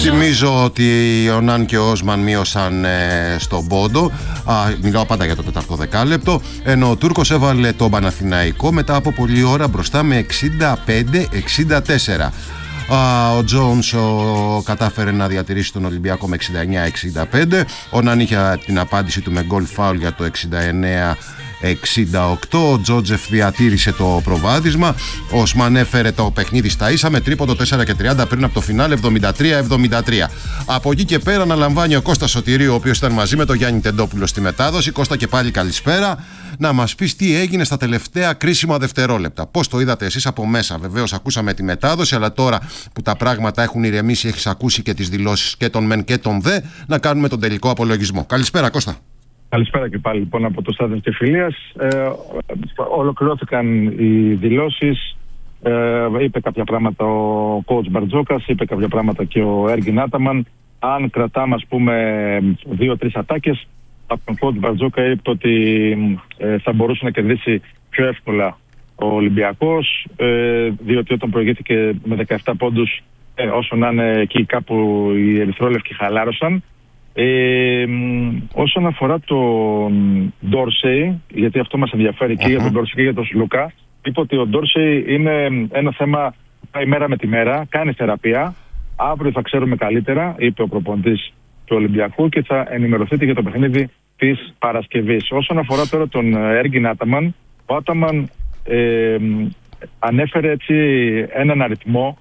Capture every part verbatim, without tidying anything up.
Θυμίζω ότι ο Ναν και ο Όσμαν μείωσαν ε, στον πόντο. Α, μιλάω πάντα για το τέταρτο δεκάλεπτο. Ενώ ο Τούρκος έβαλε τον Παναθηναϊκό μετά από πολλή ώρα μπροστά με εξήντα πέντε εξήντα τέσσερα. Α, ο Τζόουνς κατάφερε να διατηρήσει τον Ολυμπιακό με εξήντα εννέα εξήντα πέντε. Ο Ναν είχε την απάντηση του με γκολ φάουλ για το εξήντα εννέα εξήντα οκτώ. Ο Τζότζεφ διατήρησε το προβάδισμα. Ο Οσμάν έφερε το παιχνίδι στα ίσα με τρίποντο τέσσερα και τριάντα πριν από το φινάλε εβδομήντα τρία εβδομήντα τρία. Από εκεί και πέρα αναλαμβάνει ο Κώστας Σωτηρίου, ο οποίος ήταν μαζί με τον Γιάννη Τεντόπουλο στη μετάδοση. Κώστα, και πάλι καλησπέρα. Να μας πεις τι έγινε στα τελευταία κρίσιμα δευτερόλεπτα. Πώς το είδατε εσείς από μέσα? Βεβαίως ακούσαμε τη μετάδοση, αλλά τώρα που τα πράγματα έχουν ηρεμήσει, έχεις ακούσει και τις δηλώσεις και των μεν και των δε, να κάνουμε τον τελικό απολογισμό. Καλησπέρα, Κώστα. Καλησπέρα και πάλι λοιπόν από το Στάδιο της Φιλίας. Ε, ολοκληρώθηκαν οι δηλώσεις. Ε, είπε κάποια πράγματα ο coach Μπαρτζόκας, είπε κάποια πράγματα και ο Έργιν Άταμαν. Αν κρατάμε, ας πούμε, δύο-τρεις ατάκες, από τον coach Μπαρτζόκα είπε ότι ε, θα μπορούσε να κερδίσει πιο εύκολα ο Ολυμπιακός, ε, διότι όταν προηγήθηκε με δεκαεπτά πόντους, ε, όσο να είναι εκεί κάπου οι ερυθρόλευκοι χαλάρωσαν. Ε, όσον αφορά τον Ντόρσεϊ, γιατί αυτό μας ενδιαφέρει και uh-huh. για τον Ντόρσεϊ και για τον Σλούκα, είπε ότι ο Ντόρσεϊ είναι ένα θέμα που πάει μέρα με τη μέρα, κάνει θεραπεία. Αύριο θα ξέρουμε καλύτερα, είπε ο προπονητής του Ολυμπιακού, και θα ενημερωθείτε για το παιχνίδι της Παρασκευής. Όσον αφορά τώρα τον Έργιν Άταμαν, ο Άταμαν ε, ανέφερε έτσι έναν αριθμό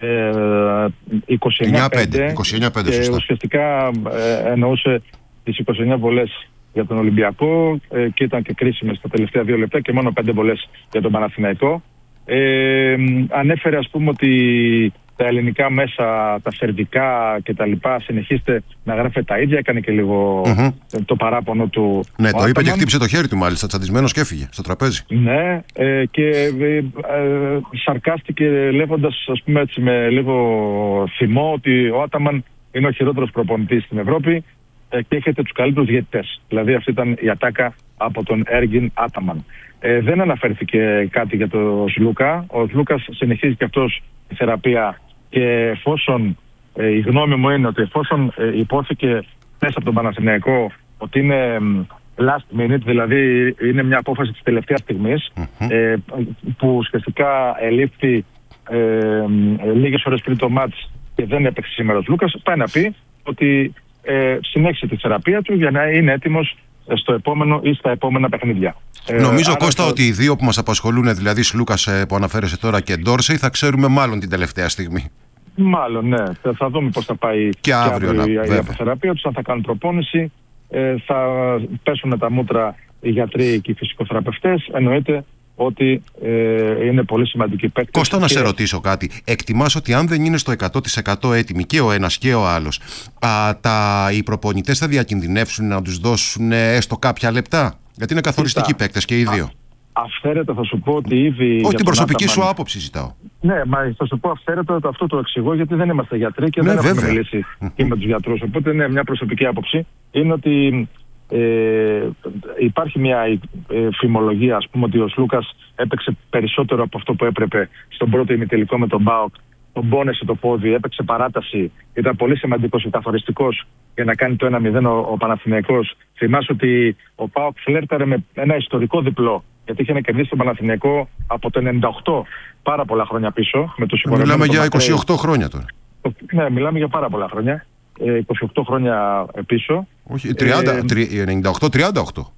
είκοσι εννέα πέντε και ουσιαστικά ε, εννοούσε τις είκοσι εννέα βολές για τον Ολυμπιακό ε, και ήταν και κρίσιμες τα τελευταία δύο λεπτά, και μόνο πέντε βολές για τον Παναθηναϊκό. Ε, ανέφερε, ας πούμε, ότι τα ελληνικά μέσα, τα σερβικά και τα λοιπά, συνεχίστε να γράφετε τα ίδια. Έκανε και λίγο mm-hmm. το παράπονο του. Ναι, το είπε και χτύπησε το χέρι του μάλιστα, τσαντισμένος, και έφυγε στο τραπέζι. Ναι, ε, και ε, ε, σαρκάστηκε λέγοντας, ας πούμε έτσι, με λίγο θυμό, ότι ο Άταμαν είναι ο χειρότερος προπονητής στην Ευρώπη ε, και έχετε τους καλύτερους διαιτητές. Δηλαδή αυτή ήταν η ατάκα από τον Έργιν Άταμαν. Ε, δεν αναφέρθηκε κάτι για τον Σλούκα. Ο Σλούκας συνεχίζει και αυτός τη θεραπεία, και εφόσον ε, η γνώμη μου είναι ότι εφόσον ε, υπόθηκε μέσα από τον Παναθηναϊκό ότι είναι last minute, δηλαδή είναι μια απόφαση της τελευταίας στιγμής, mm-hmm. ε, που ουσιαστικά ελήφθη ε, ε, λίγες ώρες πριν το μάτς και δεν έπαιξε σήμερα ο Λούκας, πάει να πει ότι ε, συνέχισε τη θεραπεία του για να είναι έτοιμος στο επόμενο ή στα επόμενα παιχνίδια. Νομίζω, ε, Κώστα, το... ότι οι δύο που μας απασχολούν, δηλαδή Σλούκας που αναφέρεσαι τώρα και Ντόρσεϊ, θα ξέρουμε μάλλον την τελευταία στιγμή. Μάλλον, ναι. Θα δούμε πώς θα πάει και, και αύριο, αύριο να, η αποθεραπεία τους, αν θα κάνουν προπόνηση, ε, θα πέσουν τα μούτρα οι γιατροί και οι φυσικοθεραπευτές. Εννοείται ότι ε, είναι πολύ σημαντική παίκτης. Κώστα, να και... σε ρωτήσω κάτι. Εκτιμάς ότι αν δεν είναι στο εκατό τοις εκατό έτοιμοι και ο ένας και ο άλλος, α, τα, οι προπονητές θα διακινδυνεύσουν να τους δώσουν έστω κάποια λεπτά? Γιατί είναι καθοριστικοί παίκτες και οι δύο. Αυθαίρετα θα σου πω ότι ήδη... Όχι, την προσωπική σου άποψη ζητάω. Ναι, μα θα σου πω αυθαίρετα, αυτό το εξηγώ, γιατί δεν είμαστε γιατροί και ναι, δεν βέβαια. έχουμε μιλήσει και με τους γιατρούς. Οπότε, ναι, μια προσωπική άποψη είναι ότι ε, υπάρχει μια ε, φημολογία, ας πούμε, ότι ο Σλούκας έπαιξε περισσότερο από αυτό που έπρεπε στον πρώτο ημιτελικό με τον ΠΑΟΚ. Τον πόνεσε το πόδι, έπαιξε παράταση, ήταν πολύ σημαντικός και καθοριστικός για να κάνει το ένα μηδέν ο, ο Παναθηναϊκός. Θυμάσαι ότι ο ΠΑΟΚ φλέρταρε με ένα ιστορικό διπλό, γιατί είχε να κερδίσει τον Παναθηναϊκό από το ενενήντα οκτώ, πάρα πολλά χρόνια πίσω. Με τους μιλάμε για είκοσι οκτώ χρόνια τώρα. Ναι, μιλάμε για πάρα πολλά χρόνια. Ε, είκοσι οκτώ χρόνια πίσω. Όχι, τριάντα, ε, ενενήντα οκτώ τριάντα οκτώ.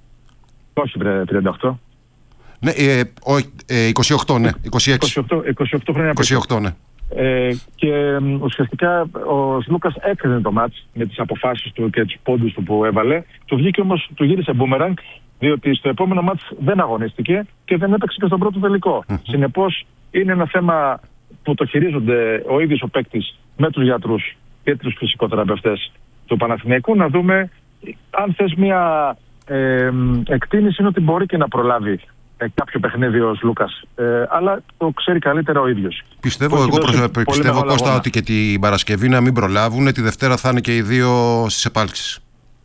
Όχι, τριάντα οκτώ. Ναι, ε, ο, ε, είκοσι οκτώ, ναι, είκοσι έξι. είκοσι οκτώ, είκοσι οκτώ χρόνια πίσω. είκοσι οκτώ, ναι. Ε, και ε, ουσιαστικά ο Σλούκας έκρινε το μάτς με τις αποφάσεις του και τους πόντους του που έβαλε. Του βγήκε όμως, του γύρισε μπούμεραγκ, διότι στο επόμενο μάτς δεν αγωνίστηκε και δεν έπαιξε και στον πρώτο τελικό. Mm-hmm. Συνεπώς είναι ένα θέμα που το χειρίζονται ο ίδιος ο παίκτης με τους γιατρούς και τους φυσικοθεραπευτές του Παναθηναϊκού, να δούμε αν θες μια ε, εκτίμηση, είναι ότι μπορεί και να προλάβει κάποιο παιχνίδι ο Λούκας, ε, αλλά το ξέρει καλύτερα ο ίδιος. Πιστεύω εγώ, προσ... πιστεύω Κώστα, αγώνα. Ότι και την Παρασκευή να μην προλάβουν, τη Δευτέρα θα είναι και οι δύο στις επάλξεις.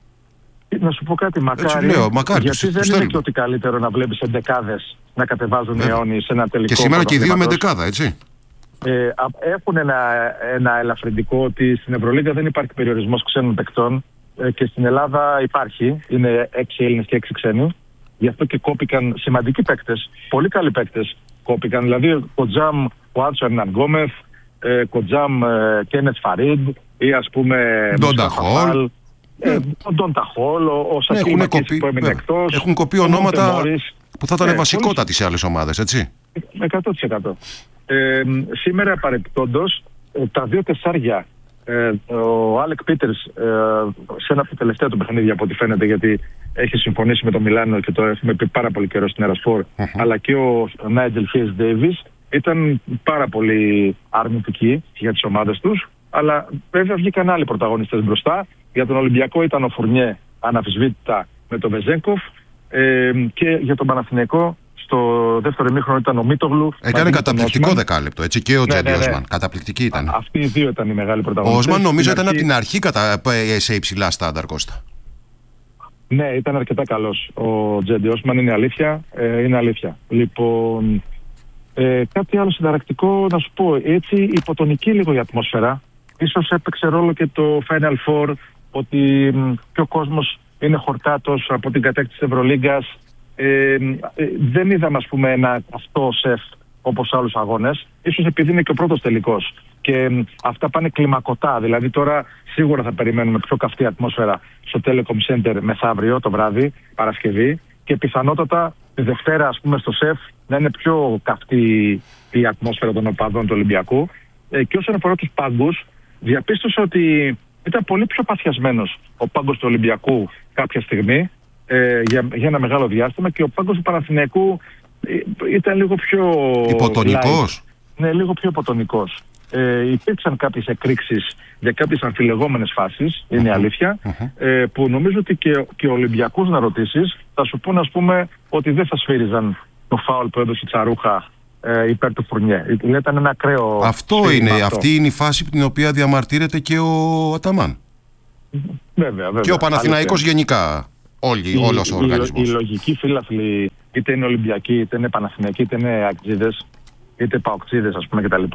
Να σου πω κάτι, μακάρι, λέω, μακάρι γιατί τους, δεν τους είναι θέλουμε. και ότι καλύτερο να βλέπεις εντεκάδες να κατεβάζουν αιώνιοι σε ένα τελικό. Και σήμερα και οι δύο με εντεκάδα, έτσι. Ε, έχουν ένα, ένα ελαφρυντικό ότι στην Ευρωλίγκα δεν υπάρχει περιορισμός ξένων παικτών ε, και στην Ελλάδα υπάρχει. Είναι έξι Έλληνες και έξι ξένοι. Γι' αυτό και κόπηκαν σημαντικοί παίκτες, πολύ καλοί παίκτες κόπηκαν. Δηλαδή ο Τζαμ, ο Άντσο Ερναν Γκόμεθ, ο Τζαμ Κένεθ Φαρίντ ή ας πούμε Ντόντα Χολ. Ο Ντόντα Χολ, ο Σακίλ Μακής που έμεινε εκτός. Έχουν κοπεί ονόματα που θα ήταν ναι, βασικότατοι σε άλλες ομάδες, έτσι. εκατό τοις εκατό. Ε, σήμερα παρεπιπτόντως, τα δύο τεσσάρια, ε, ο Άλεκ Πίτερς ε, σε ένα από τα τελευταία του παιχνίδια από ό,τι φαίνεται, γιατί έχει συμφωνήσει με το Μιλάνο και το έχουμε πει πάρα πολύ καιρό στην Ερασπορ, uh-huh. αλλά και ο Νάιτζελ Χέις Ντέιβις ήταν πάρα πολύ αρνητικοί για τις ομάδες τους, αλλά βέβαια βγήκαν άλλοι πρωταγωνιστές μπροστά. Για τον Ολυμπιακό ήταν ο Φουρνιέ αναμφισβήτητα με τον Βεζένκοφ ε, και για τον Παναθηναϊκό στο δεύτερο ημίχρονο ήταν ο Μίτογλου. Έκανε καταπληκτικό δεκάλεπτο, έτσι, και ο ναι, Τζέντι ναι, ναι. Όσμαν. Καταπληκτική ήταν. Α, αυτοί οι δύο ήταν οι μεγάλοι πρωταγωνιστές. Ο Όσμαν νομίζω ήταν αρχή... από την αρχή κατα... σε υψηλά στάνταρ, Κώστα. Ναι, ήταν αρκετά καλός ο Τζέντι Όσμαν, είναι αλήθεια. Ε, είναι αλήθεια. Λοιπόν, ε, κάτι άλλο συνταρακτικό να σου πω. Έτσι, υποτονική λίγο η ατμόσφαιρα. Ίσως έπαιξε ρόλο και το Final Four, ότι μ, και ο κόσμος είναι χορτάτος από την κατέκτηση της Ευρωλίγκας. Ε, ε, δεν είδαμε, ας πούμε, ένα αυτό σεφ όπως άλλους αγώνες. Ίσως επειδή είναι και ο πρώτος τελικός. Και ε, αυτά πάνε κλιμακωτά. Δηλαδή τώρα σίγουρα θα περιμένουμε πιο καυτή ατμόσφαιρα στο Telecom Center μεθαύριο το βράδυ, Παρασκευή. Και πιθανότατα τη Δευτέρα, ας πούμε, στο σεφ να είναι πιο καυτή η ατμόσφαιρα των οπαδών του Ολυμπιακού. Ε, και όσον αφορά τους πάγκους, διαπίστωσα ότι ήταν πολύ πιο παθιασμένος ο πάγκος του Ολυμπιακού κάποια στιγμή ε, για, για ένα μεγάλο διάστημα, και ο πάγκος του Παναθηναϊκού ε, ήταν λίγο πιο υποτονικός. Ναι, λίγο πιο υποτονικός. Ε, υπήρξαν κάποιες εκρήξεις για κάποιες αμφιλεγόμενες φάσεις, είναι uh-huh. αλήθεια, uh-huh. Ε, που νομίζω ότι και, και Ολυμπιακούς να ρωτήσεις θα σου πούν, ας πούμε, ότι δεν θα σφύριζαν το φάουλ που έδωσε η Τσαρούχα ε, υπέρ του Φουρνιέ. Ήταν ένα ακραίο. Αυτό είναι, αυτό. Αυτή είναι η φάση την οποία διαμαρτύρεται και ο Αταμάν. Βέβαια, βέβαια. Και ο Παναθηναϊκός γενικά. Όλοι, η, όλος ο η, οργανισμός. Οι λογικοί φίλαθλοι, είτε είναι Ολυμπιακοί, είτε είναι Παναθηναϊκοί, είτε είναι Ακτζίδες, είτε Παοκτζίδες, ας πούμε, κτλ.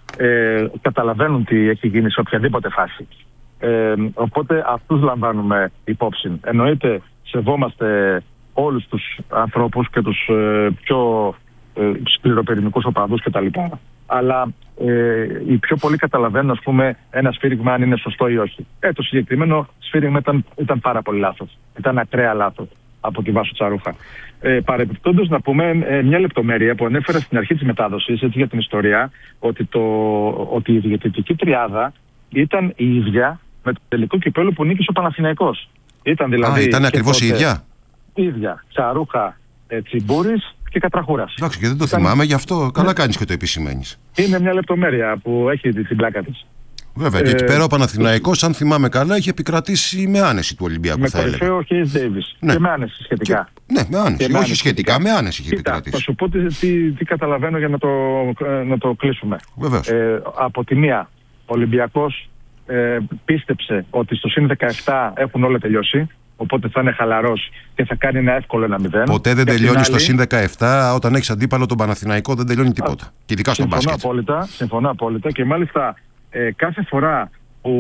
Ε, καταλαβαίνουν τι έχει γίνει σε οποιαδήποτε φάση. Ε, οπότε αυτούς λαμβάνουμε υπόψη. Εννοείται σεβόμαστε όλους τους ανθρώπους και τους ε, πιο ε, σκληροπυρηνικούς οπαδούς κτλ. Αλλά ε, οι πιο πολλοί καταλαβαίνουν, ας πούμε, ένα σφύριγμα αν είναι σωστό ή όχι. Ε, το συγκεκριμένο σφύριγμα ήταν, ήταν πάρα πολύ λάθος. Ήταν ακραία λάθος από τη Βάσο Τσαρούχα. Ε, Παρεπιπτόντως, να πούμε ε, μια λεπτομέρεια που ανέφερα στην αρχή της μετάδοσης, έτσι, για την ιστορία, ότι, το, ότι η διαιτητική τριάδα ήταν η ίδια με το τελικό κυπέλλο που νίκησε ο Παναθηναϊκός. Ήταν δηλαδή. Α, ήταν ακριβώς η ίδια. Η ίδια. Τσαρούχα, ε, Τσιμπούρης και Κατραχούρας. Εντάξει, και δεν το ήταν... θυμάμαι, γι' αυτό καλά κάνεις και το επισημαίνεις. Είναι μια λεπτομέρεια που έχει την πλάκα της. Βέβαια, και εκεί πέρα ο Παναθηναϊκός, αν θυμάμαι καλά, είχε επικρατήσει με άνεση του Ολυμπιακού. Με κορυφαίο ο Χέις Ντέιβις. Ναι. Και με άνεση σχετικά. Και, ναι, με άνεση. Με όχι άνεση σχετικά, σχετικά, με άνεση είχε Κοίτα, επικρατήσει. θα σου πω τι, τι, τι καταλαβαίνω για να το, να το κλείσουμε. Βεβαίως. Ε, από τη μία, ο Ολυμπιακός ε, πίστεψε ότι στο συν δεκαεπτά έχουν όλα τελειώσει. Οπότε θα είναι χαλαρός και θα κάνει ένα εύκολο ένα μηδέν. Ποτέ δεν τελειώνει άλλη... στο συν δεκαεπτά, όταν έχεις αντίπαλο τον Παναθηναϊκό, δεν τελειώνει τίποτα. Α, και ειδικά στο μπάσκετ. Απόλυτα, συμφωνώ απόλυτα. Και μάλιστα ε, κάθε φορά που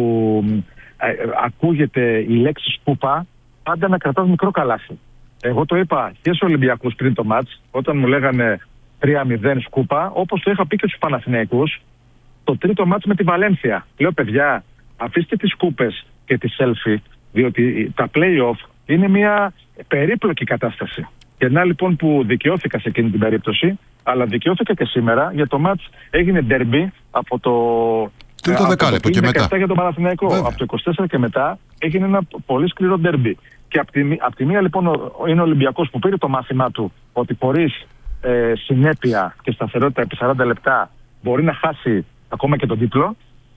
ε, ακούγεται η λέξη σκούπα, πάντα να κρατάς μικρό καλάθι. Εγώ το είπα και στους Ολυμπιακούς πριν το μάτς, όταν μου λέγανε τρία μηδέν σκούπα, όπως το είχα πει και στους Παναθηναϊκούς, το τρίτο μάτς με τη Βαλένθια. Λέω, παιδιά, αφήστε τις σκούπες και τη selfie, διότι τα play-off είναι μια περίπλοκη κατάσταση. Και να λοιπόν που δικαιώθηκα σε εκείνη την περίπτωση, αλλά δικαιώθηκα και σήμερα, για το μάτς έγινε derby από το τρίτο δεκάλεπτο και μετά. Για τον Παναθηναϊκό. Βέβαια. Από το είκοσι τέσσερα και μετά έγινε ένα πολύ σκληρό derby. Και από τη, απ τη μία λοιπόν είναι ο Ολυμπιακός που πήρε το μάθημά του ότι χωρίς ε, συνέπεια και σταθερότητα επί σαράντα λεπτά μπορεί να χάσει ακόμα και τον τίτλο.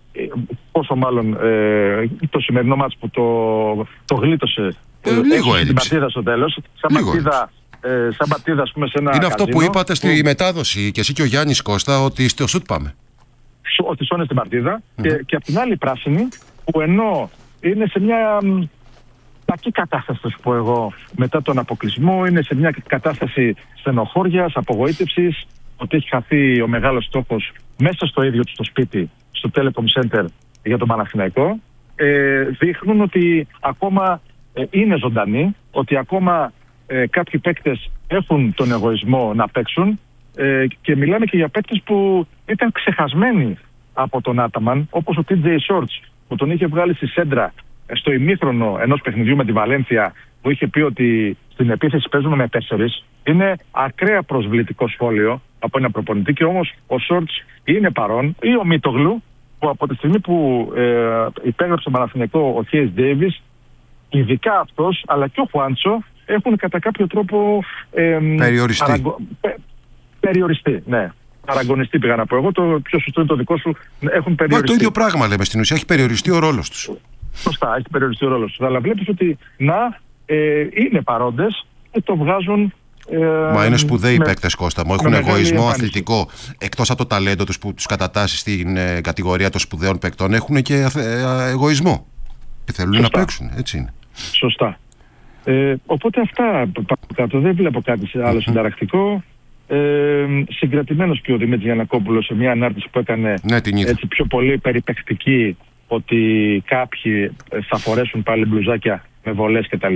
Πόσο μάλλον ε, το σημερινό μάτς που το, το γλίτωσε ε, λίγο την παρτίδα στο τέλος. Σαν παρτίδα, ε, σαν παρτίδα, ας πούμε, σε ένα είναι καζίνο, αυτό που είπατε στη που... μετάδοση και εσύ και ο Γιάννης Κώστα, ότι στο σουτ πάμε. Ότι σώνε στην παρτίδα. Mm-hmm. Και, και από την άλλη πράσινη, που ενώ είναι σε μια κακή κατάσταση, θα σου πω εγώ, μετά τον αποκλεισμό, είναι σε μια κατάσταση στενοχώριας, απογοήτευσης, ότι έχει χαθεί ο μεγάλος στόχος μέσα στο ίδιο του το σπίτι, στο Telecom Center για τον Παναθηναϊκό, ε, δείχνουν ότι ακόμα ε, είναι ζωντανοί, ότι ακόμα ε, κάποιοι παίκτες έχουν τον εγωισμό να παίξουν, ε, και μιλάμε και για παίκτες που ήταν ξεχασμένοι από τον Άταμαν, όπως ο τι τζέι Shorts, που τον είχε βγάλει στη σέντρα στο ημίχρονο ενός παιχνιδιού με τη Βαλένθια, που είχε πει ότι στην επίθεση παίζουμε με τέσσερις. Είναι ακραία προσβλητικό σχόλιο από ένα προπονητή, και όμως ο Shorts είναι παρόν, ή ο Μίτογλου, που από τη στιγμή που ε, υπέγραψε τον Παναθηναϊκό ο Χέις Ντέιβις, ειδικά αυτός αλλά και ο Χουάντσο έχουν κατά κάποιο τρόπο ε, περιοριστεί. Παραγκο... Πε... περιοριστεί, ναι. Παραγωνιστή πήγα να πω εγώ, το πιο σωστό είναι το δικό σου, έχουν περιοριστεί. Μα το ίδιο πράγμα λέμε στην ουσία, έχει περιοριστεί ο ρόλος τους. Σωστά, έχει περιοριστεί ο ρόλος τους. Αλλά βλέπεις ότι να ε, είναι παρόντες και το βγάζουν. Ε, Μα είναι σπουδαίοι με... παίκτες, Κώστα μου. Έχουν εγωισμό αθλητικό. Εκτός από το ταλέντο τους που τους κατατάσσει στην ε, κατηγορία των σπουδαίων παίκτων, έχουν και ε, εγωισμό. Και θέλουν Σωστά. να παίξουν. Έτσι είναι. Σωστά. Ε, οπότε αυτά κάτω. Δεν βλέπω κάτι άλλο mm-hmm. συνταρακτικό. Ε, συγκρατημένος και ο Δημήτρης Γιαννακόπουλος σε μια ανάρτηση που έκανε, ναι, έτσι πιο πολύ περιπεκτική, ότι κάποιοι θα φορέσουν πάλι μπλουζάκια με βολές κτλ.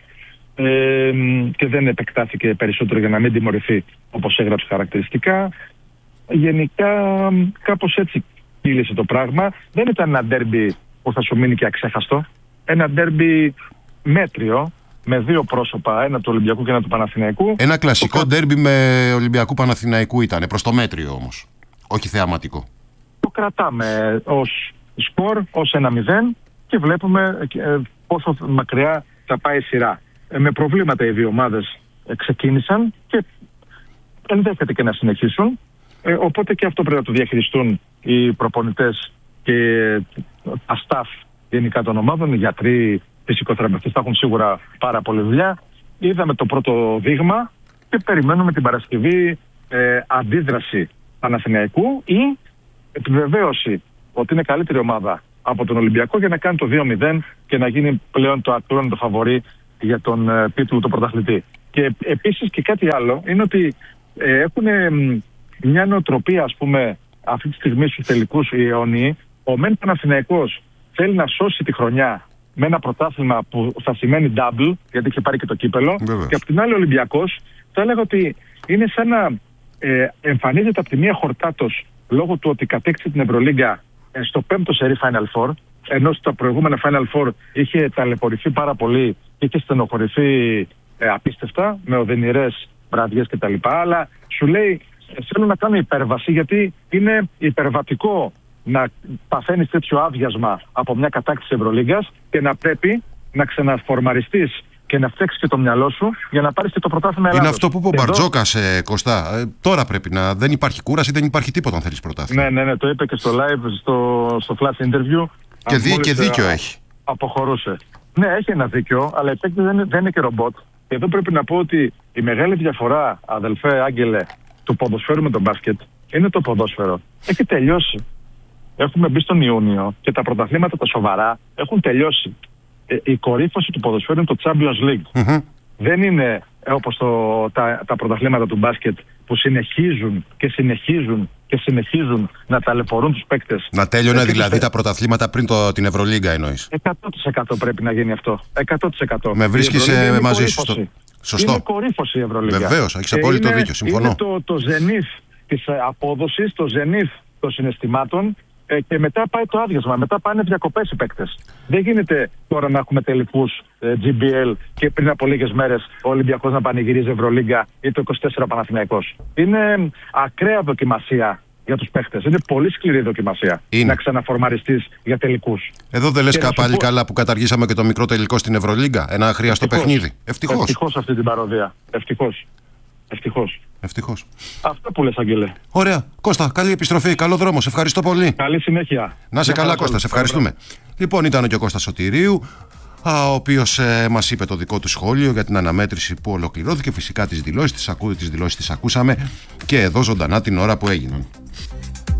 Ε, και δεν επεκτάθηκε περισσότερο για να μην τιμωρηθεί, όπως έγραψε χαρακτηριστικά. Γενικά κάπως έτσι κύλησε το πράγμα. Δεν ήταν ένα ντέρμπι που θα σου μείνει και αξέχαστο. Ένα ντέρμπι μέτριο, με δύο πρόσωπα, ένα του Ολυμπιακού και ένα του Παναθηναϊκού. Ένα κλασικό το... ντέρμπι με Ολυμπιακού Παναθηναϊκού ήταν, προς το μέτριο όμως, όχι θεαματικό. Το κρατάμε ως σκορ, ως ένα μηδέν, και βλέπουμε ε, πόσο μακριά θα πάει η σειρά. Ε, με προβλήματα οι δύο ομάδες ε, ξεκίνησαν και ενδέχεται και να συνεχίσουν. Ε, οπότε και αυτό πρέπει να το διαχειριστούν οι προπονητές και τα staff γενικά των ομάδων, οι γιατροί, φυσικοθεραπευτές θα έχουν σίγουρα πάρα πολλή δουλειά. Είδαμε το πρώτο δείγμα και περιμένουμε την Παρασκευή ε, αντίδραση Παναθηναϊκού ή επιβεβαίωση ότι είναι καλύτερη ομάδα από τον Ολυμπιακό για να κάνει το δύο μηδέν και να γίνει πλέον το ακλόνητο φαβορί για τον ε, τίτλο του πρωταθλητή. Και επίσης και κάτι άλλο είναι ότι ε, έχουν ε, μια νοοτροπία, ας πούμε, αυτή τη στιγμή στους τελικούς οι αιώνιοι. Ο μεν Παναθηναϊκός θέλει να σώσει τη χρονιά με ένα πρωτάθλημα που θα σημαίνει double, γιατί είχε πάρει και το κύπελο. Βέβαια. Και από την άλλη ο Ολυμπιακός θα έλεγα ότι είναι σαν να ε, εμφανίζεται από τη μία χορτάτος λόγω του ότι κατέκτησε την Ευρωλίγκα ε, στο πέμπτο σερί Final Four, ενώ στα προηγούμενα Final Four είχε ταλαιπωρηθεί πάρα πολύ και είχε στενοχωρηθεί ε, απίστευτα με οδυνηρές βραδιές κτλ. Αλλά σου λέει θέλω να κάνω υπέρβαση, γιατί είναι υπερβατικό να παθαίνεις τέτοιο άδειασμα από μια κατάκτηση Ευρωλίγκας και να πρέπει να ξαναφορμαριστείς και να φτιάξεις και το μυαλό σου για να πάρεις και το πρωτάθλημα Ελλάδος. Είναι αυτό που είπε ο Μπαρτζόκας, ε, Κωστά. Ε, τώρα πρέπει να. Δεν υπάρχει κούραση, δεν υπάρχει τίποτα αν θέλεις πρωτάθλημα. Ναι, ναι, ναι, το είπε και στο live, στο, στο flash interview. Και, δί, και δίκιο α, έχει. Αποχωρούσε. Ναι, έχει ένα δίκιο, αλλά η παίκτη δεν, δεν είναι και ρομπότ. Και εδώ πρέπει να πω ότι η μεγάλη διαφορά, αδελφέ Άγγελε, του ποδοσφαίρου με τον μπάσκετ είναι το ποδόσφαιρο. Έχει τελειώσει. Έχουμε μπει στον Ιούνιο και τα πρωταθλήματα τα σοβαρά έχουν τελειώσει. Ε, η κορύφωση του ποδοσφαίρου είναι το Champions League. Mm-hmm. Δεν είναι όπως το, τα, τα πρωταθλήματα του μπάσκετ που συνεχίζουν και συνεχίζουν και συνεχίζουν να ταλαιπωρούν τους παίκτες. Να τέλειωνε δηλαδή τα πρωταθλήματα πριν το, την Ευρωλίγκα εννοείς. εκατό τοις εκατό πρέπει να γίνει αυτό. εκατό τοις εκατό. Με βρίσκεις ε, μαζί σου. Στο... Σωστό. Είναι κορύφωση η Ευρωλίγκα. Βεβαίως, έχεις απόλυτο είναι, δίκιο. Συμφωνώ. Είναι το, το ζενίθ της απόδοσης, το ζενίθ των συναισθημάτων. Και μετά πάει το άδειασμα, μετά πάνε διακοπές οι παίκτες. Δεν γίνεται τώρα να έχουμε τελικούς ε, τζι μπι ελ και πριν από λίγες μέρες ο Ολυμπιακός να πανηγυρίζει Ευρωλίγκα ή το είκοσι τέσσερα Παναθηναϊκός. Είναι ακραία δοκιμασία για τους παίκτες. Είναι πολύ σκληρή δοκιμασία είναι. Να ξαναφορμαριστείς για τελικούς. Εδώ δεν λες πάλι πω... καλά που καταργήσαμε και το μικρό τελικό στην Ευρωλίγκα. Ένα αχρίαστο παιχνίδι. Ευτυχώς. Ευτυχώς αυτή την παροδία. Ευτυχώς. Ευτυχώς. Ευτυχώς. Αυτό που λες, Αγγέλε. Ωραία. Κώστα, καλή επιστροφή. Καλό δρόμο. Σε ευχαριστώ πολύ. Καλή συνέχεια. Να σε καλά, Κώστα. Σε ευχαριστούμε. Λοιπόν, ήταν και ο Κώστας Σωτηρίου, ο οποίος ε, μας είπε το δικό του σχόλιο για την αναμέτρηση που ολοκληρώθηκε. Φυσικά τις δηλώσεις τις, ακού, τις δηλώσεις τις ακούσαμε και εδώ ζωντανά την ώρα που έγιναν.